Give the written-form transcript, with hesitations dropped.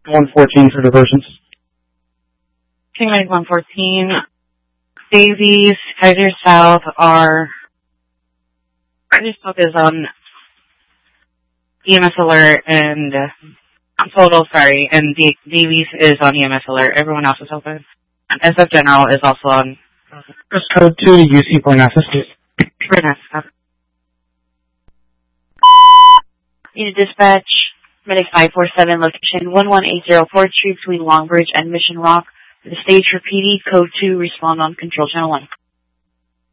114 for diversions. King 114. Davies, Kaiser South is on EMS alert and Davies is on EMS alert. Everyone else is open. And SF General is also on. Code 2 to UC Parnassus. Parnassus. Unit dispatch, medic 547, location 11804, tree between Longbridge and Mission Rock. The stage for PD, code 2, respond on control channel 1.